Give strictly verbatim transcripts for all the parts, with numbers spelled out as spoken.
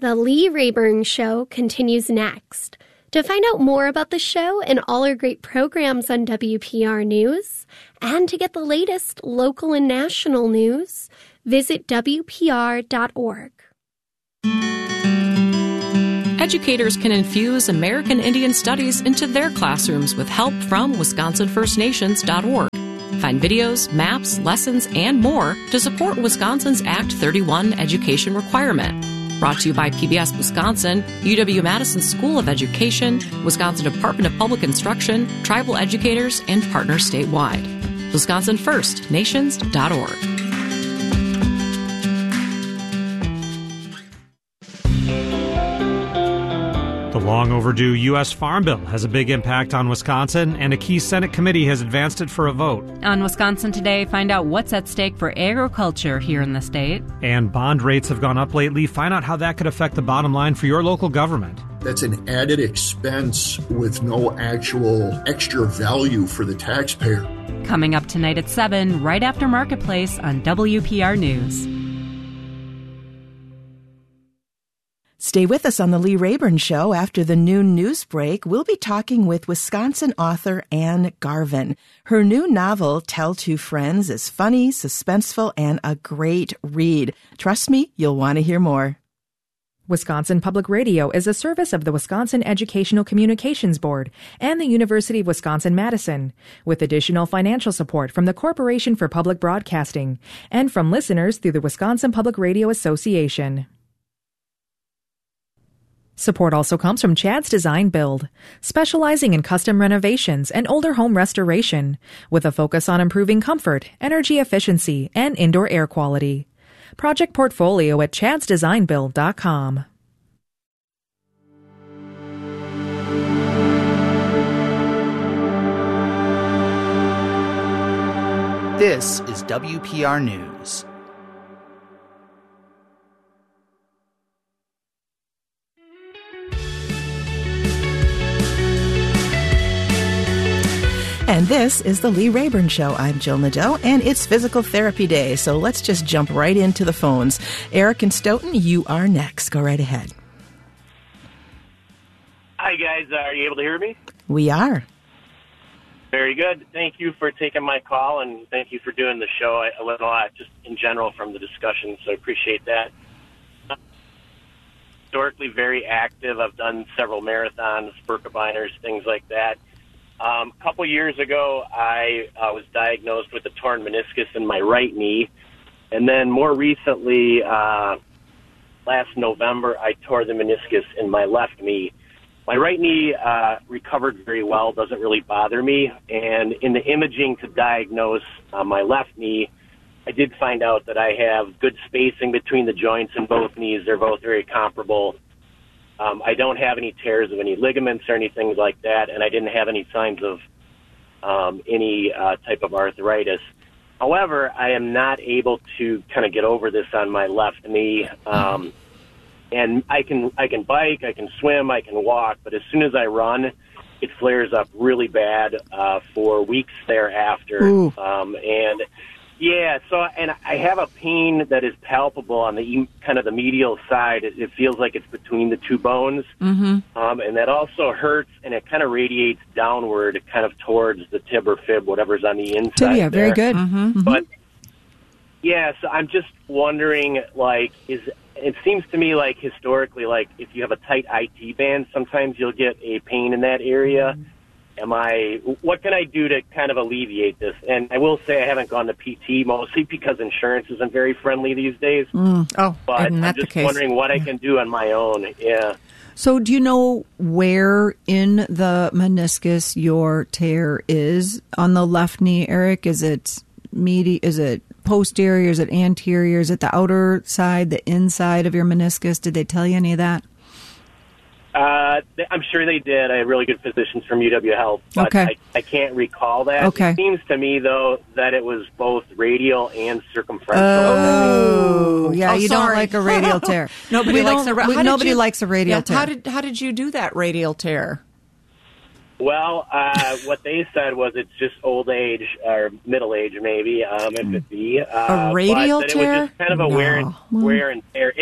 The Lee Rayburn Show continues next. To find out more about the show and all our great programs on W P R News, and to get the latest local and national news, visit W P R dot org. Educators can infuse American Indian Studies into their classrooms with help from Wisconsin First Nations dot org. Find videos, maps, lessons, and more to support Wisconsin's Act thirty-one education requirement. Brought to you by P B S Wisconsin, U W-Madison School of Education, Wisconsin Department of Public Instruction, tribal educators, and partners statewide. Wisconsin First Nations dot org. The long overdue U S Farm Bill has a big impact on Wisconsin, and a key Senate committee has advanced it for a vote. On Wisconsin Today, find out what's at stake for agriculture here in the state. And bond rates have gone up lately. Find out how that could affect the bottom line for your local government. That's an added expense with no actual extra value for the taxpayer. Coming up tonight at seven, right after Marketplace on W P R News. Stay with us on the Lee Rayburn Show. After the noon news break, we'll be talking with Wisconsin author Anne Garvin. Her new novel, Tell Two Friends, is funny, suspenseful, and a great read. Trust me, you'll want to hear more. Wisconsin Public Radio is a service of the Wisconsin Educational Communications Board and the University of Wisconsin-Madison, with additional financial support from the Corporation for Public Broadcasting and from listeners through the Wisconsin Public Radio Association. Support also comes from Chad's Design Build, specializing in custom renovations and older home restoration, with a focus on improving comfort, energy efficiency, and indoor air quality. Project portfolio at chads design build dot com. This is W P R News. And this is the Lee Rayburn Show. I'm Jill Nadeau, and it's Physical Therapy Day, so let's just jump right into the phones. Eric and Stoughton, you are next. Go right ahead. Hi, guys. Uh, are you able to hear me? We are. Very good. Thank you for taking my call, and thank you for doing the show. I, I learned a lot just in general from the discussion, so I appreciate that. Historically very active. I've done several marathons, Birkebeiners, things like that. Um, a couple years ago, I uh, was diagnosed with a torn meniscus in my right knee. And then more recently, uh, last November, I tore the meniscus in my left knee. My right knee uh, recovered very well, doesn't really bother me. And in the imaging to diagnose uh, my left knee, I did find out that I have good spacing between the joints in both knees. They're both very comparable. Um, I don't have any tears of any ligaments or anything like that, and I didn't have any signs of um, any uh, type of arthritis. However, I am not able to kind of get over this on my left knee. Um, and I can I can bike, I can swim, I can walk, but as soon as I run, it flares up really bad uh, for weeks thereafter. Um, and yeah, so and I have a pain that is palpable on the kind of the medial side. It, it feels like it's between the two bones, Mm-hmm. um, and that also hurts, and it kind of radiates downward, kind of towards the tib or fib, whatever's on the inside. Tibia, very there. good. Mm-hmm. But yeah, so I'm just wondering, like, is it seems to me like historically, like if you have a tight I T band, sometimes you'll get a pain in that area. Am I? What can I do to kind of alleviate this? And I will say I haven't gone to P T mostly because insurance isn't very friendly these days. Mm. Oh, but isn't that I'm the just case? wondering what I can do on my own. Yeah. So do you know where in the meniscus your tear is on the left knee, Eric? Is it medi- Is it posterior? Is it anterior? Is it the outer side, the inside of your meniscus? Did they tell you any of that? Uh, I'm sure they did. I have really good physicians from U W Health, but Okay. I, I can't recall that. Okay. It seems to me, though, that it was both radial and circumferential. Oh, yeah, Oh, you sorry. don't like a radial tear. Nobody We likes don't- a ra- we- how did nobody you- likes a radial yeah, tear. How did how did you do that radial tear? Well, uh, what they said was it's just old age or middle age, maybe. Um, it could be uh, A radial but that tear? It was just kind of a wear and No. wear and tear. And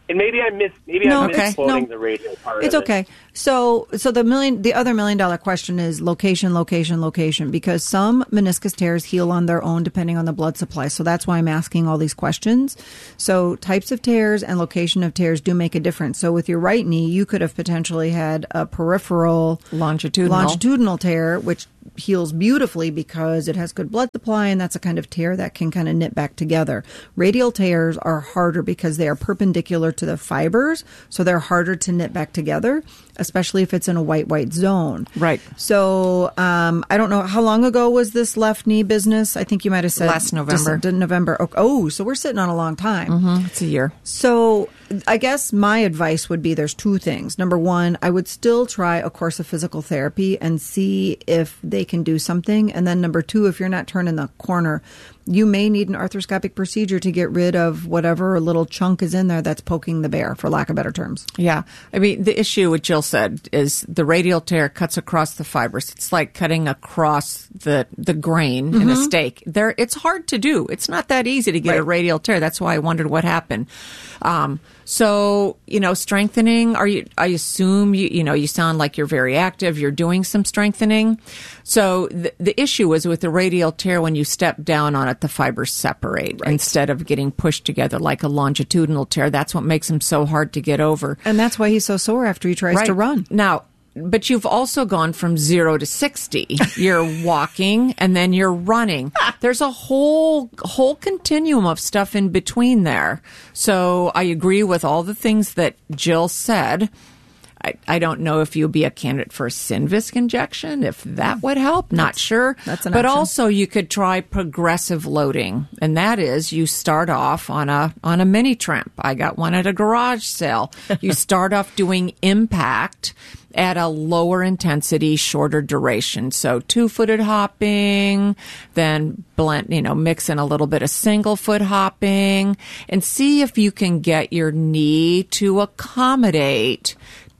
And maybe I miss maybe No, I'm okay. misquoting No. the radio part. It's of okay. It. So, so the million, the other million dollar question is location, location, location, because some meniscus tears heal on their own depending on the blood supply. So that's why I'm asking all these questions. So types of tears and location of tears do make a difference. So with your right knee, you could have potentially had a peripheral Longitudinal. longitudinal tear, which heals beautifully because it has good blood supply, and that's a kind of tear that can kind of knit back together. Radial tears are harder because they are perpendicular to the fibers, so they're harder to knit back together, especially if it's in a white, white zone. Right. So um, I don't know, how long ago was this left knee business? I think you might have said Last November. Just, November. Oh, oh, so we're sitting on a long time. Mm-hmm. It's a year. So I guess my advice would be there's two things. Number one, I would still try a course of physical therapy and see if they can do something. And then number two, if you're not turning the corner, you may need an arthroscopic procedure to get rid of whatever little chunk is in there that's poking the bear, for lack of better terms. Yeah. I mean, the issue, what Jill said, is the radial tear cuts across the fibers. It's like cutting across the, the grain in a Mhm. steak. There, it's hard to do. It's not that easy to get a Right. radial tear. That's why I wondered what happened. Um, so, you know, strengthening, are you, I assume you, you know, you sound like you're very active. You're doing some strengthening. So the, the issue is with the radial tear, when you step down on it, the fibers separate instead of getting pushed together like a longitudinal tear. That's what makes them so hard to get over. And that's why he's so sore after he tries to run. Now, but you've also gone from zero to sixty. You're walking and then you're running. There's a whole whole continuum of stuff in between there. So I agree with all the things that Jill said. I, I don't know if you'll be a candidate for a Synvisc injection, if that would help. Not That's- sure. that's an But option. also you could try progressive loading. And that is you start off on a on a mini tramp. I got one at a garage sale. You start off doing impact at a lower intensity, shorter duration. So two-footed hopping, then blend, you know, mix in a little bit of single-foot hopping, and see if you can get your knee to accommodate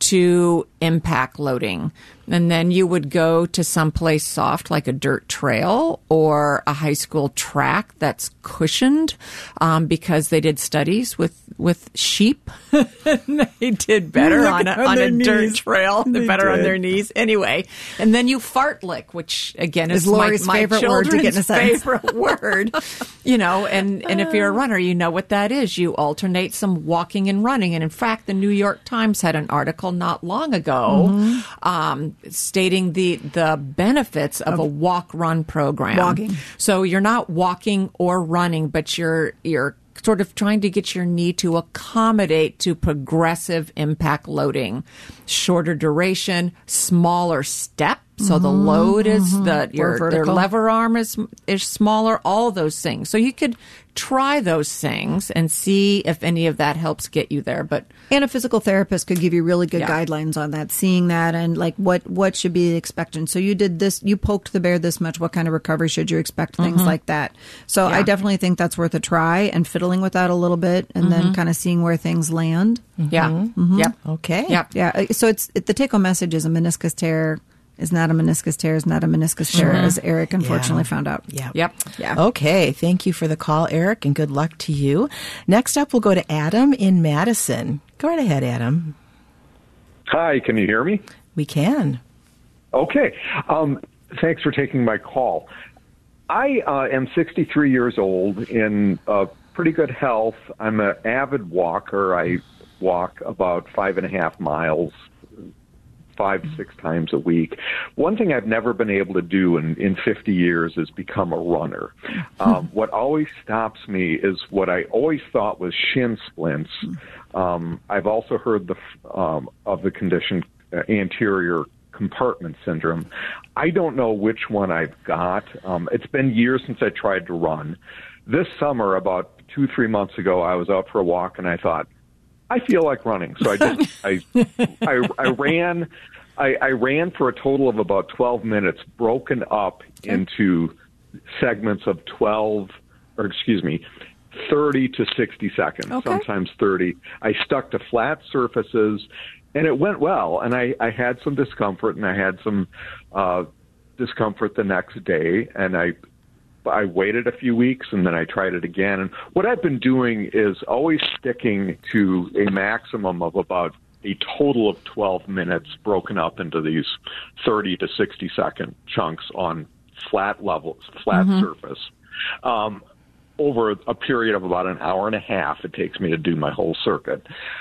to impact loading. And then you would go to someplace soft like a dirt trail or a high school track that's cushioned, um, because they did studies with, with sheep. They did better Look on a, on on their a dirt knees. trail. They're They better on did. their knees. Anyway, and then you fartlek, which again is, Is Lori's my, my favorite word to get in a children's sentence. favorite word. You know, and, and if you're a runner, you know what that is. You alternate some walking and running. And in fact, the New York Times had an article not long ago Mm-hmm. um, stating the the benefits of a walk-run program. Walking. So you're not walking or running, but you're you're sort of trying to get your knee to accommodate to progressive impact loading, shorter duration, smaller step. So the load is the your, your vertical. lever arm is is smaller. All those things. So you could try those things and see if any of that helps get you there. But And a physical therapist could give you really good Yeah. guidelines on that, seeing that and like what, what should be expected. So you did this, you poked the bear this much. What kind of recovery should you expect? Things Mhm. like that. So I Yeah. definitely think that's worth a try and fiddling with that a little bit and then Mhm. kind of seeing where things land. yeah, Mhm. yep, Okay. yep. Yeah. uh, So it's it, the take home message is a meniscus tear is not a meniscus tear is not a meniscus tear, Mhm. as Eric unfortunately Yeah. found out. Yeah. Yep. Yeah. Okay. Thank you for the call, Eric, and good luck to you. Next up, we'll go to Adam in Madison. Go right ahead, Adam. Hi, can you hear me? We can. Okay. Um, thanks for taking my call. I uh, am sixty-three years old in uh, pretty good health. I'm an avid walker. I walk about five and a half miles five to six times a week. One thing I've never been able to do in, in fifty years is become a runner. Um, what always stops me is what I always thought was shin splints. Um, I've also heard the um, of the condition uh, anterior compartment syndrome. I don't know which one I've got. Um, it's been years since I tried to run. This summer, about two, three months ago, I was out for a walk and I thought, I feel like running. So I just, I, I, I ran, I, I ran for a total of about twelve minutes, broken up into segments of twelve, or excuse me, thirty to sixty seconds, Okay. sometimes thirty. I stuck to flat surfaces and it went well. And I, I had some discomfort and I had some, uh, discomfort the next day. And I, I waited a few weeks and then I tried it again. And what I've been doing is always sticking to a maximum of about a total of twelve minutes broken up into these thirty to sixty second chunks on flat levels, flat mm-hmm. surface. Um, over a period of about an hour and a half, it takes me to do my whole circuit.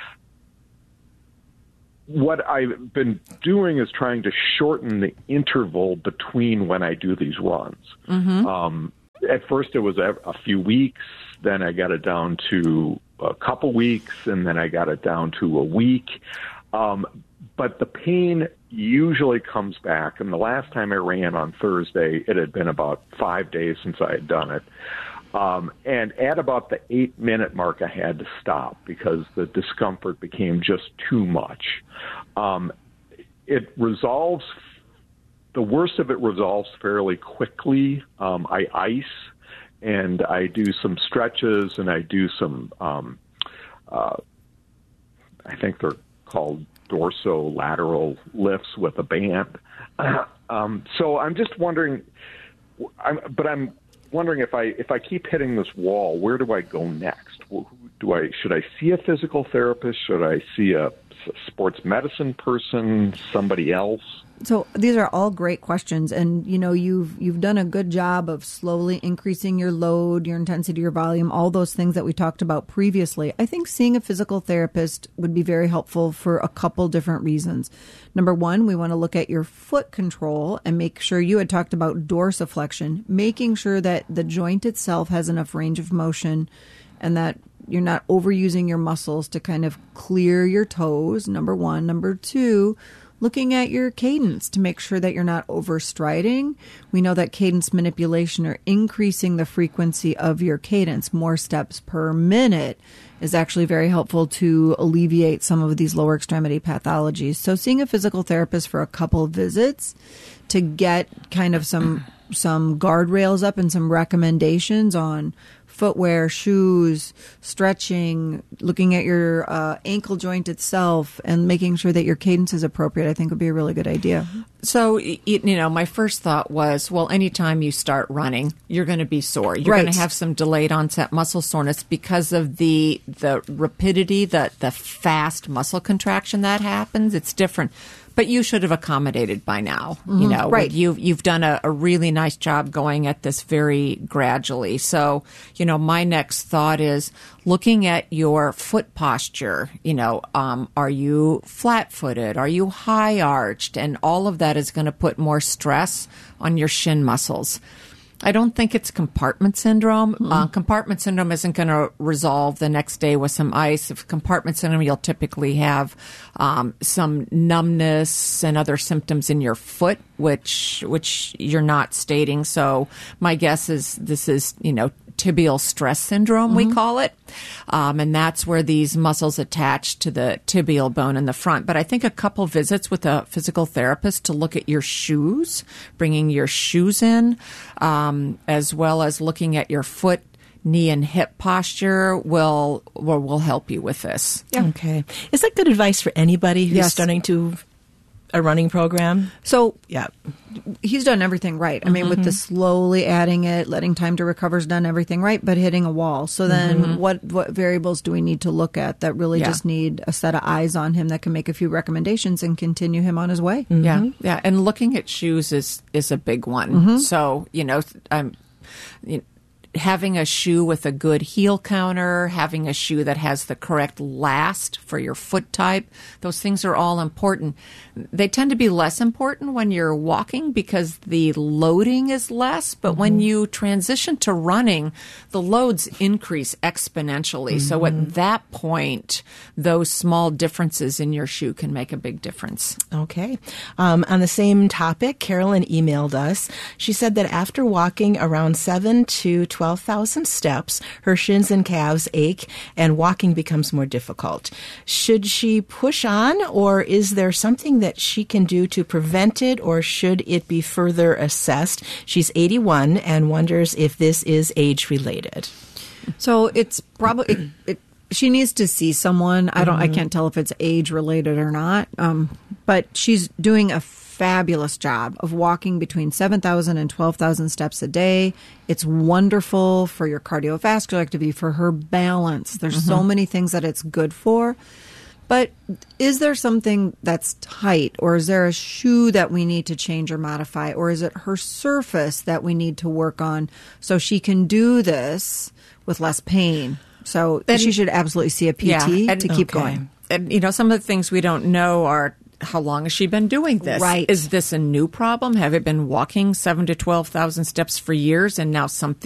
What I've been doing is trying to shorten the interval between when I do these runs. Mm-hmm. Um, at first it was a, a few weeks, then I got it down to a couple weeks, and then I got it down to a week. Um, but the pain usually comes back, and the last time I ran on Thursday, it had been about five days since I had done it. Um, and at about the eight-minute mark, I had to stop because the discomfort became just too much. Um, it resolves, the worst of it resolves fairly quickly. Um, I ice, and I do some stretches, and I do some, um, uh, I think they're called dorsolateral lifts with a band. um, so I'm just wondering, I'm, but I'm wondering if I if I keep hitting this wall, where do I go next? Do I should I see a physical therapist? Should I see a sports medicine person? Somebody else? So these are all great questions, and you know you've you've done a good job of slowly increasing your load, your intensity, your volume, all those things that we talked about previously. I think seeing a physical therapist would be very helpful for a couple different reasons. Number one, we want to look at your foot control and make sure you had talked about dorsiflexion, making sure that the joint itself has enough range of motion and that you're not overusing your muscles to kind of clear your toes, number one. Number two, looking at your cadence to make sure that you're not overstriding. We know that cadence manipulation or increasing the frequency of your cadence, more steps per minute, is actually very helpful to alleviate some of these lower extremity pathologies. So seeing a physical therapist for a couple of visits to get kind of some some guardrails up and some recommendations on footwear, shoes, stretching, looking at your uh, ankle joint itself, and making sure that your cadence is appropriate, I think would be a really good idea. So, you know, my first thought was, well, anytime you start running, you're going to be sore. You're right. going to have some delayed onset muscle soreness because of the the rapidity, the, the fast muscle contraction that happens. It's different. But you should have accommodated by now. Mm-hmm. You know, right. you've, you've done a, a really nice job going at this very gradually. So, you know, my next thought is looking at your foot posture. You know, um, are you flat-footed? Are you high-arched? And all of that is going to put more stress on your shin muscles. I don't think it's compartment syndrome. Mm-hmm. Uh, compartment syndrome isn't going to resolve the next day with some ice. If compartment syndrome, you'll typically have um, some numbness and other symptoms in your foot, which which you're not stating. So my guess is this is, you know, tibial stress syndrome, mm-hmm. we call it. Um, and that's where these muscles attach to the tibial bone in the front. But I think a couple visits with a physical therapist to look at your shoes, bringing your shoes in, um, as well as looking at your foot, knee, and hip posture will will, will help you with this. Yeah. Okay. Is that good advice for anybody who's yes. starting to a running program? So yeah, he's done everything right. I mean, mm-hmm. with the slowly adding it, letting time to recover's done everything right, but hitting a wall. So then mm-hmm. what, what variables do we need to look at that really yeah. just need a set of eyes on him that can make a few recommendations and continue him on his way? Mm-hmm. Yeah. Yeah. And looking at shoes is, is a big one. Mm-hmm. So, you know, I'm, you know, having a shoe with a good heel counter, having a shoe that has the correct last for your foot type, those things are all important. They tend to be less important when you're walking because the loading is less, but mm-hmm. when you transition to running, the loads increase exponentially. Mm-hmm. So at that point, those small differences in your shoe can make a big difference. Okay. Um, on the same topic, Carolyn emailed us. She said that after walking around seven to twelve thousand steps, her shins and calves ache and walking becomes more difficult. Should she push on, or is there something that she can do to prevent it, or should it be further assessed? She's eighty-one and wonders if this is age-related. So it's probably... It, it, she needs to see someone. I don't. Mm-hmm. I can't tell if it's age-related or not. Um But she's doing a fabulous job of walking between seven thousand and twelve thousand steps a day. It's wonderful for your cardiovascular activity, for her balance. There's mm-hmm. so many things that it's good for. But is there something that's tight, or is there a shoe that we need to change or modify, or is it her surface that we need to work on so she can do this with less pain? So then she should absolutely see a P T yeah, and, to keep okay. going. And, you know, some of the things we don't know are, how long has she been doing this? Right. Is this a new problem? Have it been walking seven to twelve thousand steps for years, and now something